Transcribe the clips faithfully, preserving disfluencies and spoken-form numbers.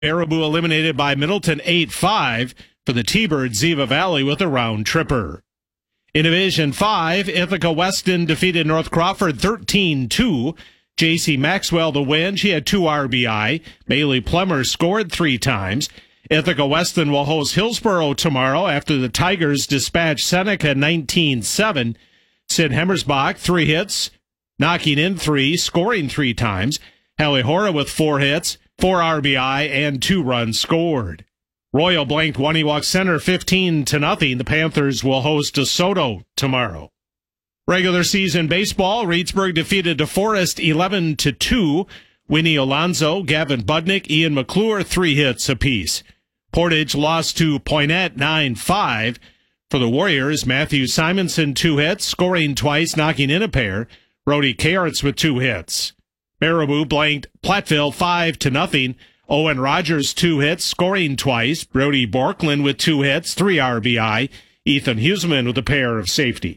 Baraboo eliminated by Middleton eight five for the T-Birds. Ziva Valley with a round tripper. In Division five, Ithaca Weston defeated North Crawford thirteen two. J C Maxwell the win. She had two R B I. Bailey Plummer scored three times. Ithaca Weston will host Hillsborough tomorrow after the Tigers dispatched Seneca nineteen seven. Sid Hemmersbach, three hits, knocking in three, scoring three times. Hallie Hora with four hits, four R B I, and two runs scored. Royal blanked Waniwak Center fifteen to nothing. The Panthers will host DeSoto tomorrow. Regular season baseball, Reedsburg defeated DeForest eleven to two. Winnie Alonzo, Gavin Budnick, Ian McClure, three hits apiece. Portage lost to Poinet nine five. For the Warriors, Matthew Simonson, two hits, scoring twice, knocking in a pair. Brody Carrots with two hits. Baraboo blanked Platteville five to nothing. Owen Rogers, two hits, scoring twice. Brody Borkland with two hits, three R B I. Ethan Huseman with a pair of safeties.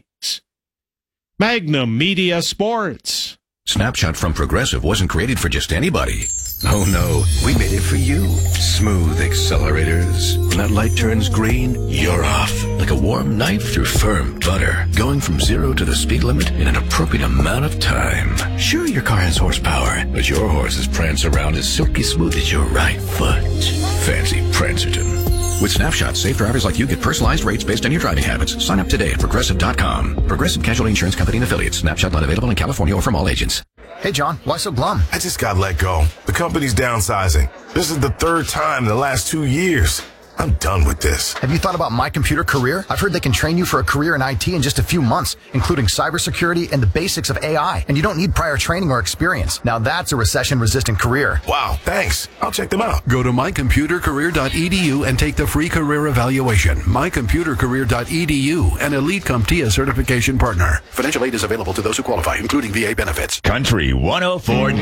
Magnum Media Sports. Snapshot from Progressive wasn't created for just anybody. Oh no, we made it for you. Smooth accelerators. When that light turns green, you're off. Like a warm knife through firm butter. Going from zero to the speed limit in an appropriate amount of time. Sure, your car has horsepower, but your horses prance around as silky smooth as your right foot. Fancy Prancerton. With Snapshot, safe drivers like you get personalized rates based on your driving habits. Sign up today at Progressive dot com. Progressive Casualty Insurance Company and Affiliates. Snapshot not available in California or from all agents. Hey, John, why so glum? I just got let go. The company's downsizing. This is the third time in the last two years. I'm done with this. Have you thought about My Computer Career? I've heard they can train you for a career in I T in just a few months, including cybersecurity and the basics of A I. And you don't need prior training or experience. Now that's a recession-resistant career. Wow, thanks. I'll check them out. Go to my computer career dot e d u and take the free career evaluation. my computer career dot e d u, an Elite CompTIA certification partner. Financial aid is available to those who qualify, including V A benefits. Country one oh four.